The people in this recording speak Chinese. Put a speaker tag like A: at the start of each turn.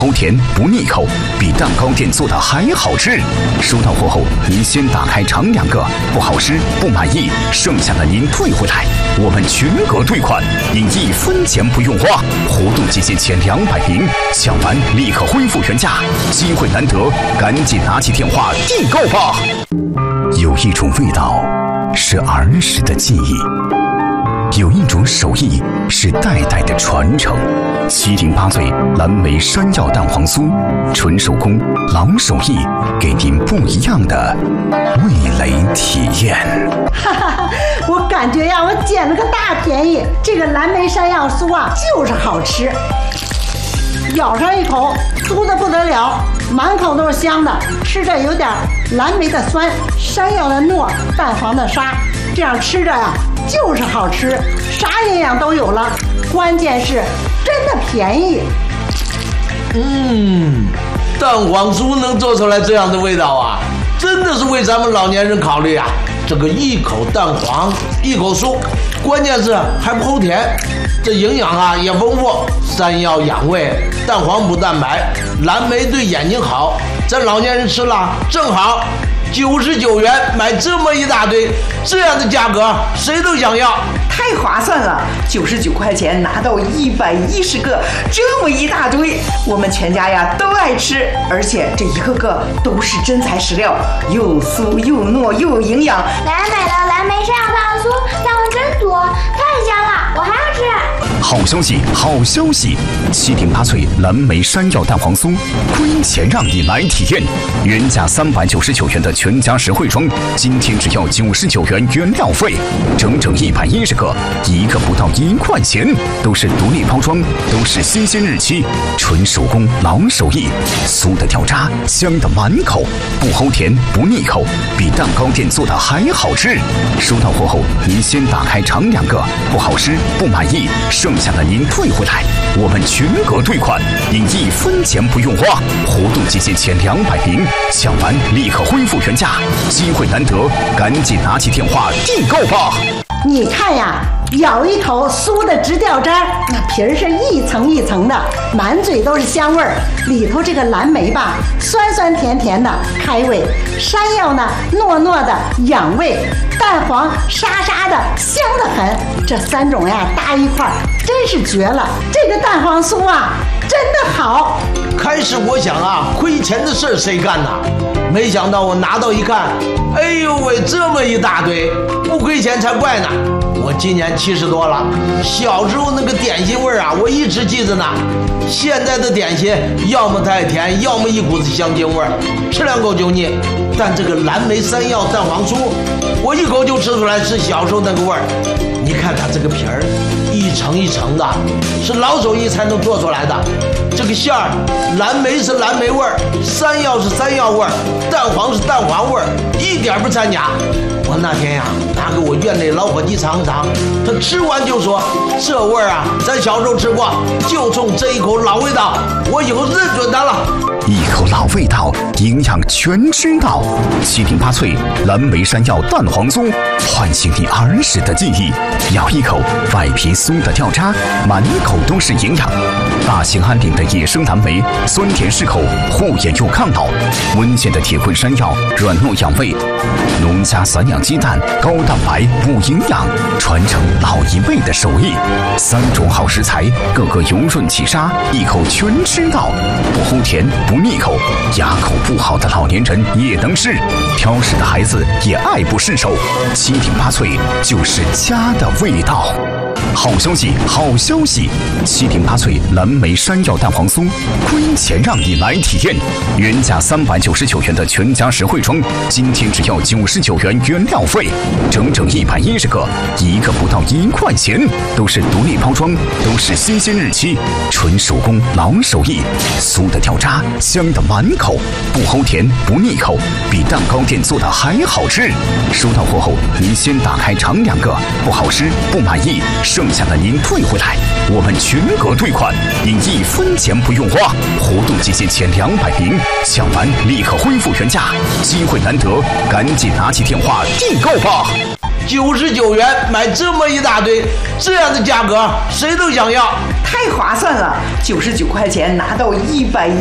A: 齁甜不腻口，比蛋糕店做的还好吃。收到货后，您先打开尝2个，不好吃不满意，剩下的您退回来，我们全额退款，您1分钱不用花。活动期限前200名，抢完立刻恢复原价，机会难得，赶紧拿起电话订购吧。有一种味道是儿时的记忆，有一种手艺是代代的传承。708岁蓝莓山药蛋黄酥，纯手工老手艺，给您不一样的味蕾体验。
B: 哈哈，我感觉呀，我捡了个大便宜。这个蓝莓山药酥啊，就是好吃，咬上一口，酥的不得了，满口都是香的，吃着有点蓝莓的酸，山药的糯，蛋黄的沙，这样吃着呀，就是好吃，啥营养都有了，关键是真的便宜。
C: 蛋黄酥能做出来这样的味道啊，真的是为咱们老年人考虑啊。这个一口蛋黄一口酥，关键是还不齁甜，这营养啊也丰富，山药养胃，蛋黄补蛋白，蓝莓对眼睛好，咱老年人吃了正好。99元买这么一大堆，这样的价格谁都想要，
D: 太划算了！99块钱拿到110个，这么一大堆，我们全家呀都爱吃，而且这一个个都是真材实料，又酥又糯又有营养。
E: 来买了蓝莓山药蛋黄酥，蛋黄真多，太香了，我还要吃。
A: 好消息，好消息！708脆蓝莓山药蛋黄酥，亏钱让你来体验，原价399元的全家实惠装，今天只要99元原料费，整整110个，一个不到1块钱，都是独立包装，都是新鲜日期，纯手工老手艺，酥的掉渣，香的满口，不齁甜不腻口，比蛋糕店做的还好吃。收到货后，您先打开尝2个，不好吃不满意，剩下的您退回来，我们全额退款，您1分钱不用花。活动期限前200名，抢完立刻恢复原价，机会难得，赶紧拿起电话订购吧。
B: 你看呀，咬一口酥的直掉渣，那皮儿是一层一层的，满嘴都是香味儿。里头这个蓝莓吧，酸酸甜甜的开胃；山药呢，糯糯的养胃；蛋黄沙沙的香得很。这3种呀搭一块儿，真是绝了！这个蛋黄酥啊，真的好。
C: 开始我想啊，亏钱的事儿谁干呐？没想到我拿到一看，哎呦喂，这么一大堆，不亏钱才怪呢！我今年70多了，小时候那个点心味儿啊，我一直记着呢。现在的点心要么太甜，要么一股子香精味儿，吃2口就腻。但这个蓝莓山药蛋黄酥，我一口就吃出来是小时候那个味儿。你看它这个皮儿，一层一层的，是老手艺才能做出来的。这个馅儿，蓝莓是蓝莓味儿，山药是山药味儿，蛋黄是蛋黄味儿，一点不掺假。我那天呀，拿给我院内老伙计尝尝，他吃完就说：“这味儿啊，咱小时候吃过，就冲这一口老味道，我以后认准它了。”
A: 一口老味道，营养全知道。708脆蓝莓山药蛋黄酥，唤醒你儿时的记忆。咬一口，外皮酥的掉渣，满口都是营养。大兴安岭的野生蓝莓，酸甜适口，护眼又抗老。温县的铁棍山药，软糯养胃。农家散养鸡蛋，高蛋白补营养，传承老一辈的手艺。3种好食材，个个油润起沙，一口全吃到，不齁甜不腻口，牙口不好的老年人也能吃，挑食的孩子也爱不释手。708脆就是家的味道。好消息，好消息！708脆蓝莓山药蛋黄酥，亏钱让你来体验。原价399元的全家实惠装，今天只要99元原料费，整整110个，一个不到1块钱，都是独立包装，都是新鲜日期，纯手工老手艺，酥的掉渣，香的满口，不齁甜不腻口，比蛋糕店做的还好吃。收到货后，您先打开尝2个，不好吃不满意，剩下的您退回来，我们全额退款，您1分钱不用花。活动期限前200名，抢完立刻恢复原价，机会难得，赶紧拿起电话订购吧。
C: 99元买这么一大堆，这样的价格谁都想要，
D: 太划算了！99块钱拿到110